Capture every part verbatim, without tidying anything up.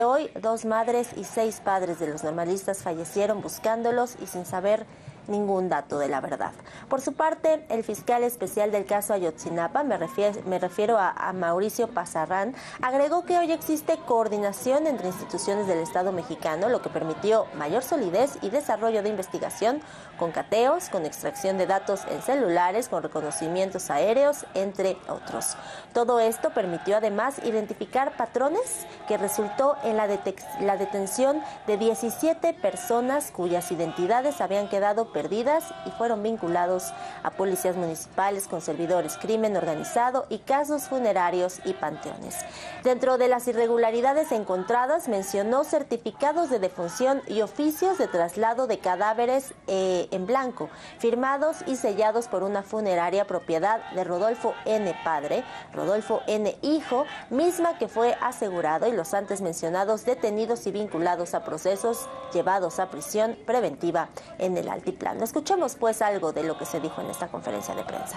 Hoy, dos madres y seis padres de los normalistas fallecieron buscándolos y sin saber ningún dato de la verdad. Por su parte, el fiscal especial del caso Ayotzinapa, me refiero, me refiero a, a Mauricio Pazarrán, agregó que hoy existe coordinación entre instituciones del Estado mexicano, lo que permitió mayor solidez y desarrollo de investigación con cateos, con extracción de datos en celulares, con reconocimientos aéreos, entre otros. Todo esto permitió además identificar patrones que resultó en la, la detención de diecisiete personas cuyas identidades habían quedado perdidas y fueron vinculados a policías municipales con servidores, crimen organizado y casos funerarios y panteones. Dentro de las irregularidades encontradas, mencionó certificados de defunción y oficios de traslado de cadáveres eh, en blanco, firmados y sellados por una funeraria propiedad de Rodolfo N. Padre, Rodolfo N. Hijo, misma que fue asegurado, y los antes mencionados detenidos y vinculados a procesos llevados a prisión preventiva en el altiplano. Escuchemos pues algo de lo que se dijo en esta conferencia de prensa.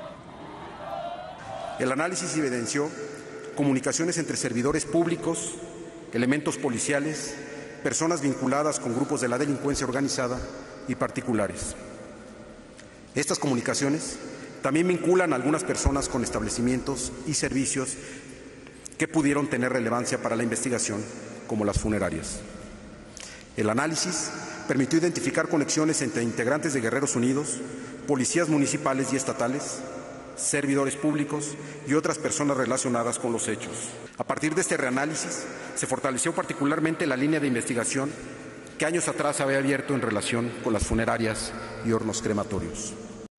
El análisis evidenció comunicaciones entre servidores públicos, elementos policiales, personas vinculadas con grupos de la delincuencia organizada y particulares. Estas comunicaciones también vinculan a algunas personas con establecimientos y servicios que pudieron tener relevancia para la investigación, como las funerarias. El análisis permitió identificar conexiones entre integrantes de Guerreros Unidos, policías municipales y estatales, servidores públicos y otras personas relacionadas con los hechos. A partir de este reanálisis, se fortaleció particularmente la línea de investigación que años atrás había abierto en relación con las funerarias y hornos crematorios.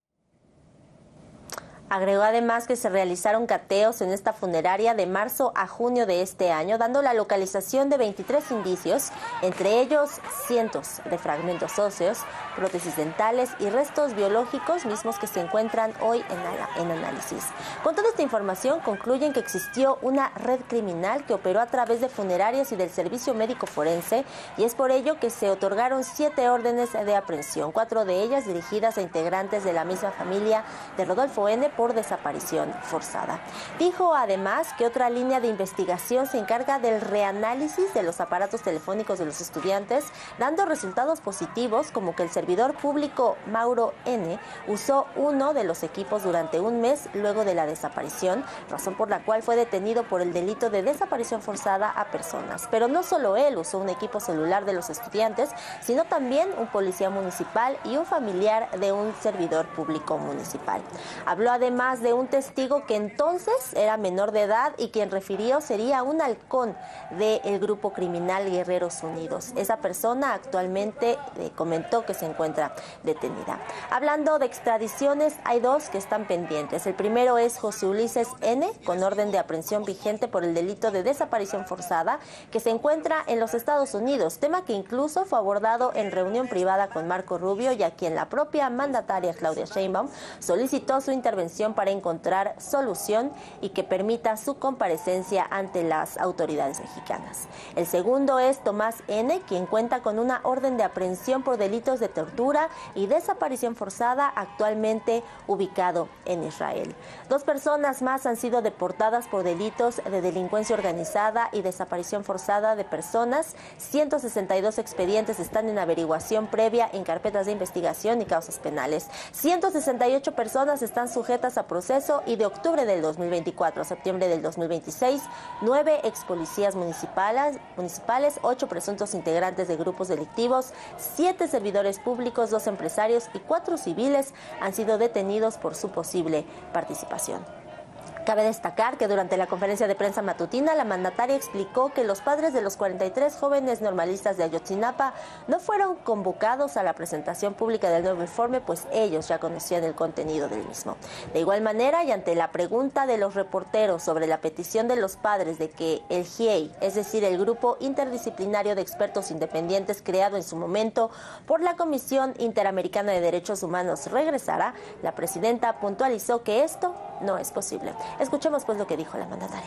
Agregó además que se realizaron cateos en esta funeraria de marzo a junio de este año, dando la localización de veintitrés indicios, entre ellos cientos de fragmentos óseos, prótesis dentales y restos biológicos mismos que se encuentran hoy en, en análisis. Con toda esta información concluyen que existió una red criminal que operó a través de funerarias y del servicio médico forense, y es por ello que se otorgaron siete órdenes de aprehensión, cuatro de ellas dirigidas a integrantes de la misma familia de Rodolfo N. por desaparición forzada. Dijo además que otra línea de investigación se encarga del reanálisis de los aparatos telefónicos de los estudiantes, dando resultados positivos, como que el servidor público Mauro N. usó uno de los equipos durante un mes luego de la desaparición, razón por la cual fue detenido por el delito de desaparición forzada a personas. Pero no solo él usó un equipo celular de los estudiantes, sino también un policía municipal y un familiar de un servidor público municipal. Habló además de un testigo que entonces era menor de edad y quien refirió sería un halcón del grupo criminal Guerreros Unidos. Esa persona actualmente eh, comentó que se encuentra detenida. Hablando de extradiciones, hay dos que están pendientes. El primero es José Ulises N., con orden de aprehensión vigente por el delito de desaparición forzada, que se encuentra en los Estados Unidos, tema que incluso fue abordado en reunión privada con Marco Rubio, y a quien la propia mandataria Claudia Sheinbaum solicitó su intervención para encontrar solución y que permita su comparecencia ante las autoridades mexicanas. El segundo es Tomás N., quien cuenta con una orden de aprehensión por delitos de tortura y desaparición forzada, actualmente ubicado en Israel. Dos personas más han sido deportadas por delitos de delincuencia organizada y desaparición forzada de personas. ciento sesenta y dos expedientes están en averiguación previa en carpetas de investigación y causas penales. ciento sesenta y ocho personas están sujetas a proceso, y de octubre del dos mil veinticuatro a septiembre del dos mil veintiséis, nueve ex policías municipales, municipales, ocho presuntos integrantes de grupos delictivos, siete servidores públicos, dos empresarios y cuatro civiles han sido detenidos por su posible participación. Cabe destacar que durante la conferencia de prensa matutina, la mandataria explicó que los padres de los cuarenta y tres jóvenes normalistas de Ayotzinapa no fueron convocados a la presentación pública del nuevo informe, pues ellos ya conocían el contenido del mismo. De igual manera, y ante la pregunta de los reporteros sobre la petición de los padres de que el G I E I, es decir, el Grupo Interdisciplinario de Expertos Independientes creado en su momento por la Comisión Interamericana de Derechos Humanos, regresara, la presidenta puntualizó que esto no es posible. Escuchemos pues lo que dijo la mandataria.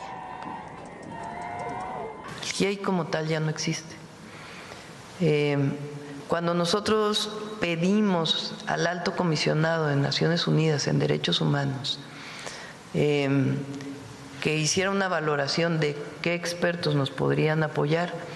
El G I E I como tal ya no existe. Eh, cuando nosotros pedimos al Alto Comisionado de Naciones Unidas en Derechos Humanos eh, que hiciera una valoración de qué expertos nos podrían apoyar